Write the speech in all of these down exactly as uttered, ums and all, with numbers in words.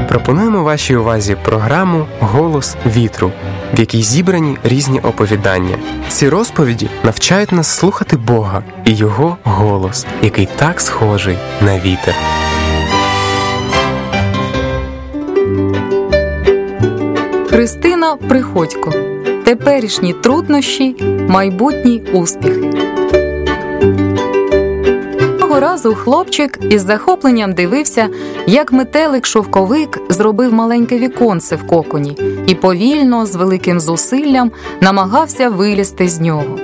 Пропонуємо вашій увазі програму «Голос вітру», в якій зібрані різні оповідання. Ці розповіді навчають нас слухати Бога і Його голос, який так схожий на вітер. Христина Приходько. Теперішні труднощі, майбутні успіхи. Одного разу хлопчик із захопленням дивився, як метелик-шовковик зробив маленьке віконце в коконі і повільно, з великим зусиллям, намагався вилізти з нього.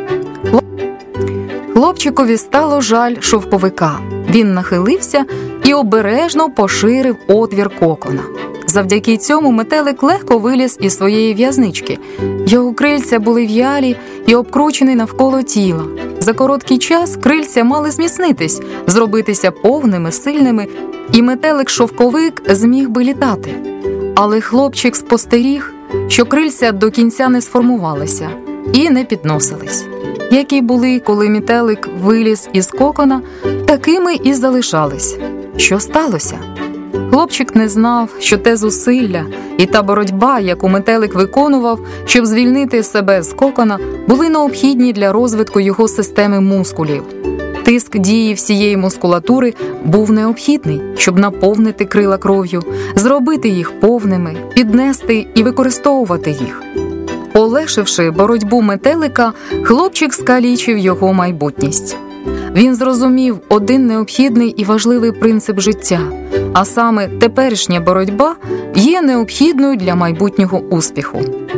Хлопчикові стало жаль шовковика. Він нахилився і обережно поширив отвір кокона. Завдяки цьому метелик легко виліз із своєї в'язнички. Його крильця були в'ялі і обкручені навколо тіла. За короткий час крильця мали зміцнитись, зробитися повними, сильними, і метелик-шовковик зміг би літати. Але хлопчик спостеріг, що крильця до кінця не сформувалися і не підносились. Які були, коли метелик виліз із кокона, такими і залишались. Що сталося? Хлопчик не знав, що те зусилля і та боротьба, яку метелик виконував, щоб звільнити себе з кокона, були необхідні для розвитку його системи мускулів. Тиск дії всієї мускулатури був необхідний, щоб наповнити крила кров'ю, зробити їх повними, піднести і використовувати їх. Полегшивши боротьбу метелика, хлопчик скалічив його майбутність. Він зрозумів один необхідний і важливий принцип життя, а саме теперішня боротьба є необхідною для майбутнього успіху.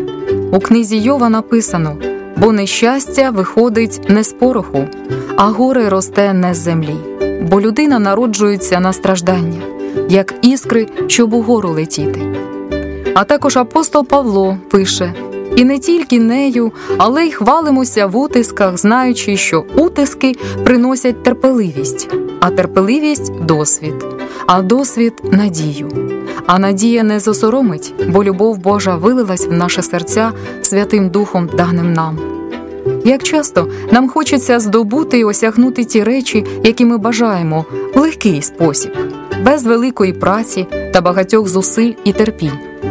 У книзі Йова написано: «Бо нещастя виходить не з пороху, а горе росте не з землі, бо людина народжується на страждання, як іскри, щоб угору летіти». А також апостол Павло пише: «І не тільки нею, але й хвалимося в утисках, знаючи, що утиски приносять терпеливість, а терпеливість – досвід, а досвід – надію. А надія не засоромить, бо любов Божа вилилась в наші серця Святим Духом, даним нам». Як часто нам хочеться здобути і осягнути ті речі, які ми бажаємо, в легкий спосіб, без великої праці та багатьох зусиль і терпінь.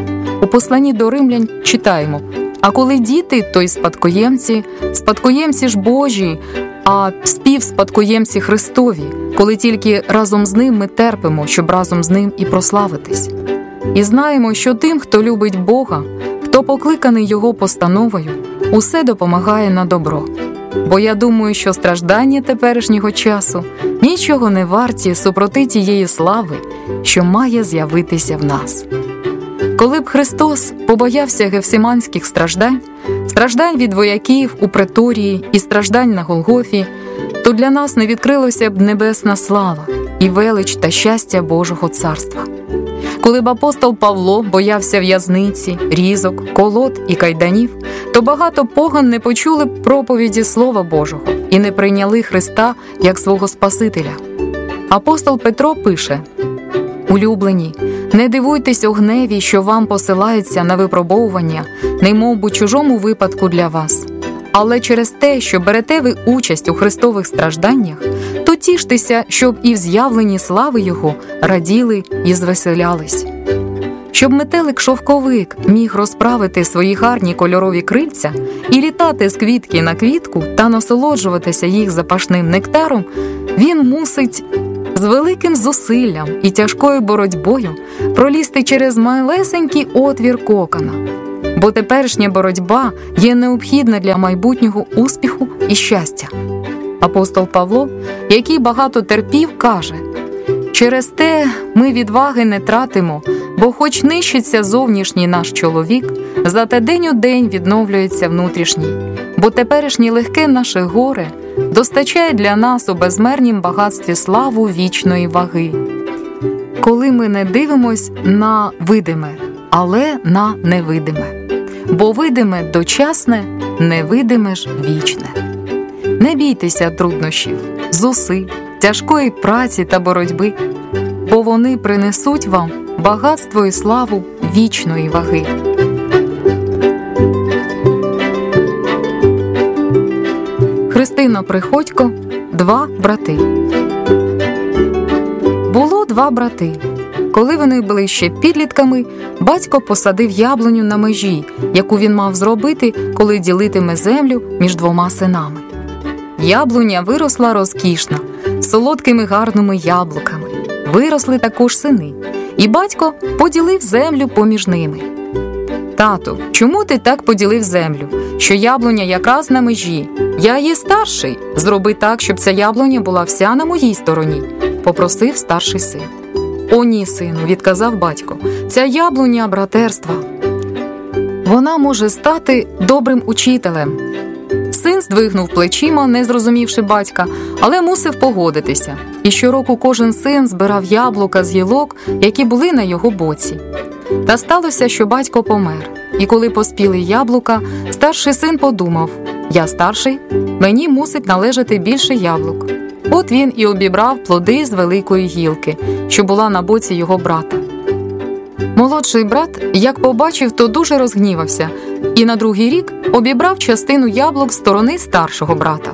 У посланні до Римлян читаємо: «А коли діти, то й спадкоємці, спадкоємці ж Божі, а співспадкоємці Христові, коли тільки разом з ним ми терпимо, щоб разом з ним і прославитись. І знаємо, що тим, хто любить Бога, хто покликаний Його постановою, усе допомагає на добро. Бо я думаю, що страждання теперішнього часу нічого не варті супроти тієї слави, що має з'явитися в нас». Коли б Христос побоявся гефсиманських страждань, страждань від вояків у преторії і страждань на Голгофі, то для нас не відкрилося б небесна слава і велич та щастя Божого царства. Коли б апостол Павло боявся в'язниці, різок, колод і кайданів, то багато поган не почули б проповіді Слова Божого і не прийняли Христа як свого Спасителя. Апостол Петро пише: «Улюблені, не дивуйтесь у гневі, що вам посилається на випробовування, немов би чужому випадку для вас. Але через те, що берете ви участь у Христових стражданнях, то тіштеся, щоб і в з'явленні слави Його раділи і звеселялись». Щоб метелик-шовковик міг розправити свої гарні кольорові крильця і літати з квітки на квітку та насолоджуватися їх запашним нектаром, він мусить з великим зусиллям і тяжкою боротьбою пролізти через малесенький отвір кокона. Бо теперішня боротьба є необхідна для майбутнього успіху і щастя. Апостол Павло, який багато терпів, каже: «Через те ми відваги не тратимо, бо хоч нищиться зовнішній наш чоловік, зате день у день відновлюється внутрішній, бо теперішнє легке наше горе достачає для нас у безмернім багатстві славу вічної ваги». Коли ми не дивимось на видиме, але на невидиме. Бо видиме дочасне, невидиме ж вічне. Не бійтеся труднощів, зусиль, тяжкої праці та боротьби, бо вони принесуть вам багатство і славу вічної ваги. Христина Приходько. Два брати. Було два брати. Коли вони були ще підлітками, батько посадив яблуню на межі, яку він мав зробити, коли ділитиме землю між двома синами. Яблуня виросла розкішна, солодкими гарними яблуками. Виросли також сини, і батько поділив землю поміж ними. «Тату, чому ти так поділив землю, що яблуня якраз на межі? Я є старший. Зроби так, щоб ця яблуня була вся на моїй стороні», – попросив старший син. «О ні, сину», – відказав батько, – «ця яблуня братерства. Вона може стати добрим учителем». Син здвигнув плечима, не зрозумівши батька, але мусив погодитися. І щороку кожен син збирав яблука з гілок, які були на його боці. Та сталося, що батько помер. І коли поспіли яблука, старший син подумав: «Я старший, мені мусить належати більше яблук». От він і обібрав плоди з великої гілки, що була на боці його брата. Молодший брат, як побачив, то дуже розгнівався, і на другий рік обібрав частину яблук з сторони старшого брата.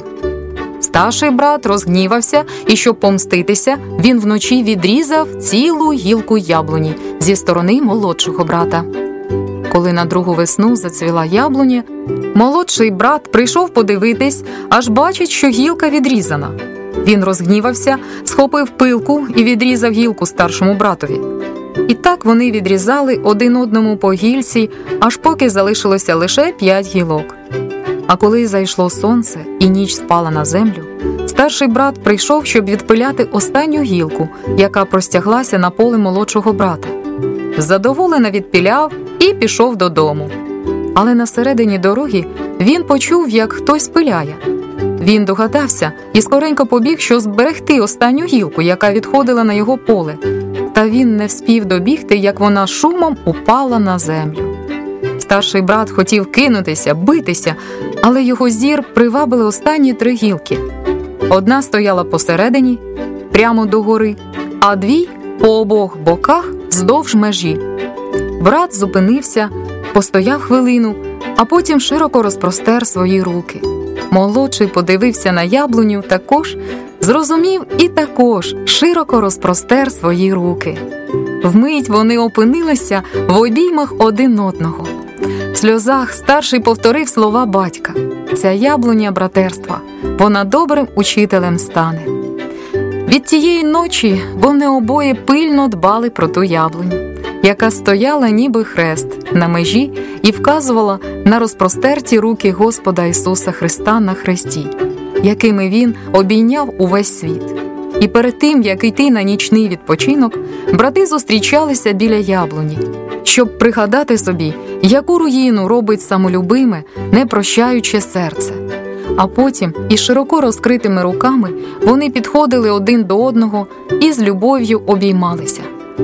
Старший брат розгнівався, і щоб помститися, він вночі відрізав цілу гілку яблуні зі сторони молодшого брата. Коли на другу весну зацвіла яблуня, молодший брат прийшов подивитись, аж бачить, що гілка відрізана. Він розгнівався, схопив пилку і відрізав гілку старшому братові. І так вони відрізали один одному по гільці, аж поки залишилося лише п'ять гілок. А коли зайшло сонце і ніч спала на землю, старший брат прийшов, щоб відпиляти останню гілку, яка простяглася на поле молодшого брата. Задоволено відпиляв і пішов додому. Але на середині дороги він почув, як хтось пиляє. Він догадався і скоренько побіг, що зберегти останню гілку, яка відходила на його поле. Та він не вспів добігти, як вона шумом упала на землю. Старший брат хотів кинутися, битися, але його зір привабили останні три гілки. Одна стояла посередині, прямо догори, а дві по обох боках вздовж межі. Брат зупинився, постояв хвилину, а потім широко розпростер свої руки. Молодший подивився на яблуню також, зрозумів і також широко розпростер свої руки. Вмить вони опинилися в обіймах один одного. В сльозах старший повторив слова батька: «Ця яблуня братерства, вона добрим учителем стане». Від тієї ночі вони обоє пильно дбали про ту яблуню, яка стояла ніби хрест на межі і вказувала на розпростерті руки Господа Ісуса Христа на хресті, якими Він обійняв увесь світ. І перед тим, як йти на нічний відпочинок, брати зустрічалися біля яблуні, щоб пригадати собі, яку руїну робить самолюбиме, непрощаюче серце. А потім, із широко розкритими руками, вони підходили один до одного і з любов'ю обіймалися.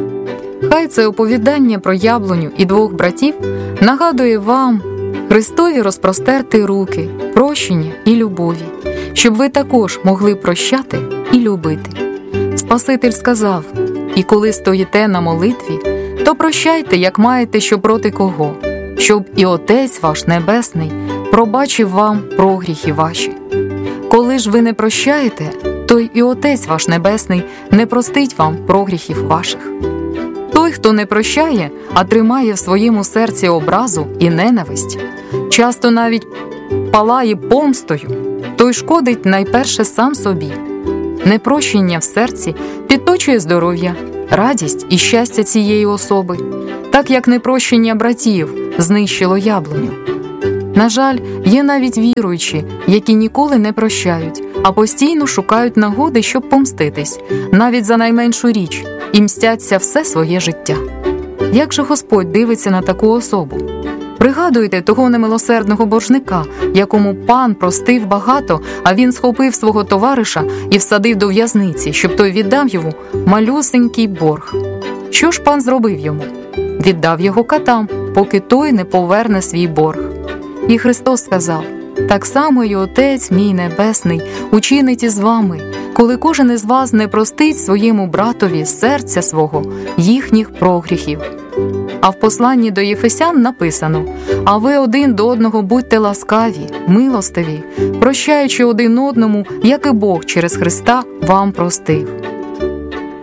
Хай це оповідання про яблуню і двох братів нагадує вам Христові розпростерти руки, прощення і любові, щоб ви також могли прощати і любити. Спаситель сказав: «І коли стоїте на молитві, то прощайте, як маєте що проти кого, щоб і Отець ваш Небесний пробачив вам прогріхи ваші. Коли ж ви не прощаєте, то і Отець ваш Небесний не простить вам прогріхів ваших». Той, хто не прощає, а тримає в своєму серці образу і ненависть, часто навіть палає помстою, той шкодить найперше сам собі. Непрощення в серці підточує здоров'я, радість і щастя цієї особи, так як непрощення братів знищило яблуню. На жаль, є навіть віруючі, які ніколи не прощають, а постійно шукають нагоди, щоб помститись, навіть за найменшу річ, і мстяться все своє життя. Як же Господь дивиться на таку особу? Пригадуйте того немилосердного боржника, якому пан простив багато, а він схопив свого товариша і всадив до в'язниці, щоб той віддав йому малюсенький борг. Що ж пан зробив йому? Віддав його катам, поки той не поверне свій борг. І Христос сказав: «Так само й Отець мій Небесний учинить із вами, коли кожен із вас не простить своєму братові з серця свого їхніх прогріхів». А в посланні до Єфесян написано: «А ви один до одного будьте ласкаві, милостиві, прощаючи один одному, як і Бог через Христа вам простив».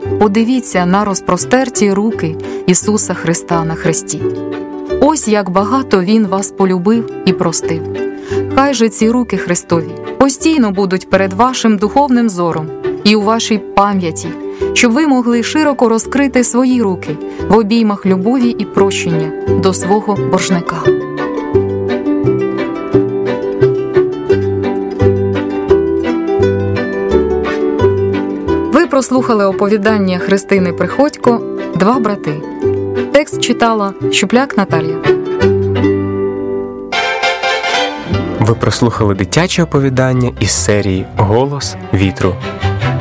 подивіться на розпростерті руки Ісуса Христа на хресті. Ось як багато Він вас полюбив і простив. Хай же ці руки Христові постійно будуть перед вашим духовним зором і у вашій пам'яті, щоб ви могли широко розкрити свої руки в обіймах любові і прощення до свого боржника. Ви прослухали оповідання Христини Приходько «Два брати». Текст читала Щупляк Наталія. Ви прослухали дитяче оповідання із серії «Голос вітру».